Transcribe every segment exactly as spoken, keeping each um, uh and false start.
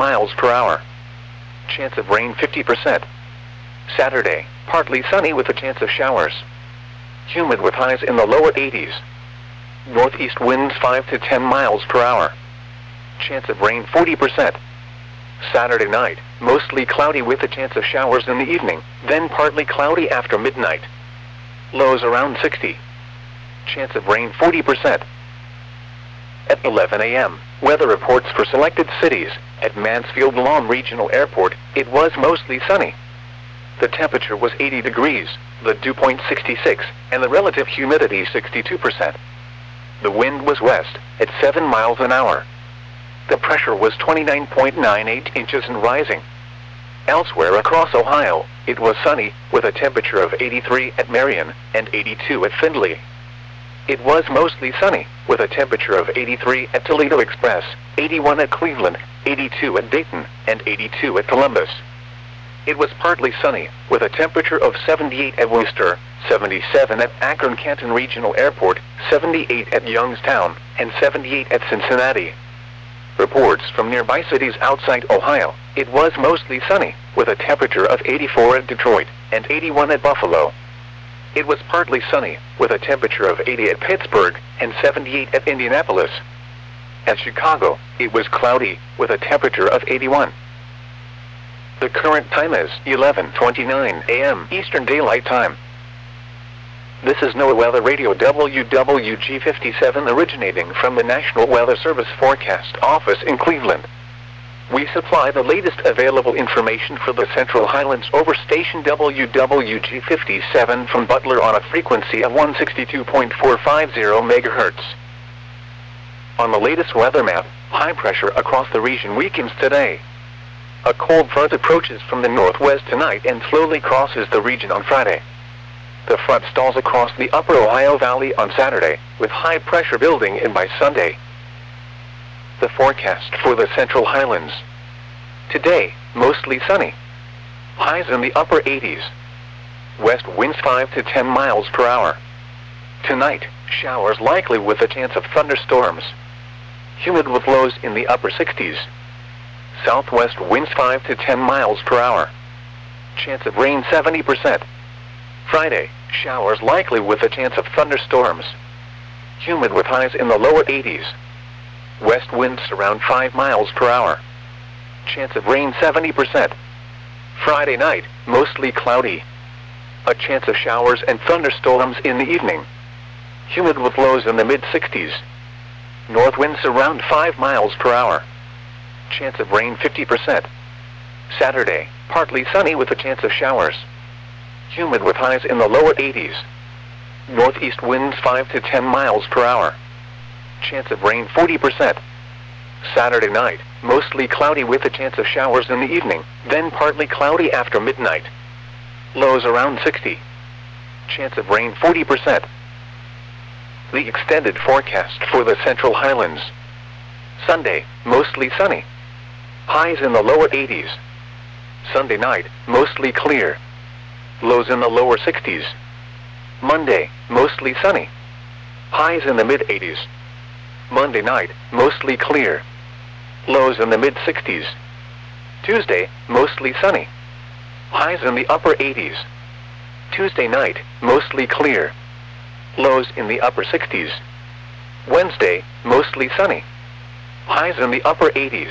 miles per hour. Chance of rain fifty percent. Saturday, partly sunny with a chance of showers. Humid with highs in the lower eighties. Northeast winds five to ten miles per hour. Chance of rain forty percent. Saturday night, mostly cloudy with a chance of showers in the evening, then partly cloudy after midnight. Lows around sixty. Chance of rain forty percent. At eleven a m, weather reports for selected cities. At Mansfield Lawn Regional Airport, it was mostly sunny. The temperature was eighty degrees, the dew point sixty-six, and the relative humidity sixty-two percent. The wind was west, at seven miles an hour. The pressure was twenty-nine point nine eight inches and rising. Elsewhere across Ohio, it was sunny, with a temperature of eighty-three at Marion, and eighty-two at Findlay. It was mostly sunny, with a temperature of eighty-three at Toledo Express, eighty-one at Cleveland, eighty-two at Dayton, and eighty-two at Columbus. It was partly sunny, with a temperature of seventy-eight at Worcester, seventy-seven at Akron-Canton Regional Airport, seventy-eight at Youngstown, and seventy-eight at Cincinnati. Reports from nearby cities outside Ohio, it was mostly sunny, with a temperature of eighty-four at Detroit, and eighty-one at Buffalo. It was partly sunny, with a temperature of eighty at Pittsburgh, and seventy-eight at Indianapolis. At Chicago, it was cloudy, with a temperature of eighty-one. The current time is eleven twenty-nine a m Eastern Daylight Time. This is NOAA Weather Radio W W G fifty-seven originating from the National Weather Service Forecast Office in Cleveland. We supply the latest available information for the Central Highlands over station W W G fifty-seven from Butler on a frequency of one sixty-two point four five zero megahertz. On the latest weather map, high pressure across the region weakens today. A cold front approaches from the northwest tonight and slowly crosses the region on Friday. The front stalls across the upper Ohio Valley on Saturday, with high pressure building in by Sunday. The forecast for the Central Highlands. Today, mostly sunny. Highs in the upper eighties. West winds five to ten miles per hour. Tonight, showers likely with a chance of thunderstorms. Humid with lows in the upper sixties. Southwest winds five to ten miles per hour. Chance of rain seventy percent. Friday, showers likely with a chance of thunderstorms. Humid with highs in the lower eighties. West winds around five miles per hour. Chance of rain seventy percent. Friday night, mostly cloudy. A chance of showers and thunderstorms in the evening. Humid with lows in the mid sixties. North winds around five miles per hour. Chance of rain fifty percent. Saturday, partly sunny with a chance of showers. Humid with highs in the lower eighties. Northeast winds five to ten miles per hour. Chance of rain forty percent. Saturday night, mostly cloudy with a chance of showers in the evening, then partly cloudy after midnight. Lows around sixty. Chance of rain forty percent. The extended forecast for the Central Highlands. Sunday, mostly sunny. Highs in the lower eighties. Sunday night, mostly clear. Lows in the lower sixties. Monday, mostly sunny. Highs in the mid eighties. Monday night, mostly clear. Lows in the mid sixties. Tuesday, mostly sunny. Highs in the upper eighties. Tuesday night, mostly clear. Lows in the upper sixties. Wednesday, mostly sunny. Highs in the upper eighties.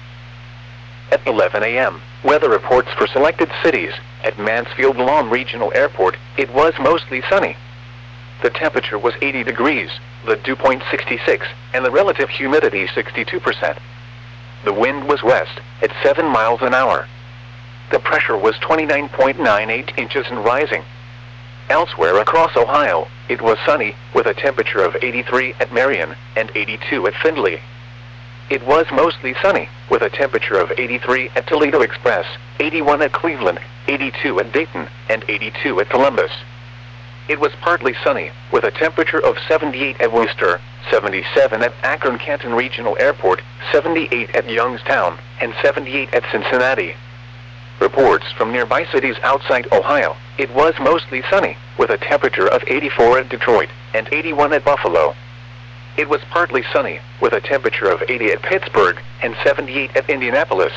At eleven a m, weather reports for selected cities. At Mansfield Lawn Regional Airport, it was mostly sunny. The temperature was eighty degrees, the dew point sixty-six, and the relative humidity sixty-two percent. The wind was west, at seven miles an hour. The pressure was twenty-nine point nine eight inches and rising. Elsewhere across Ohio, it was sunny, with a temperature of eighty-three at Marion, and eighty-two at Findlay. It was mostly sunny, with a temperature of eighty-three at Toledo Express, eighty-one at Cleveland, eighty-two at Dayton, and eighty-two at Columbus. It was partly sunny, with a temperature of seventy-eight at Worcester, seventy-seven at Akron-Canton Regional Airport, seventy-eight at Youngstown, and seventy-eight at Cincinnati. Reports from nearby cities outside Ohio, it was mostly sunny, with a temperature of eighty-four at Detroit, and eighty-one at Buffalo. It was partly sunny, with a temperature of eighty at Pittsburgh, and seventy-eight at Indianapolis.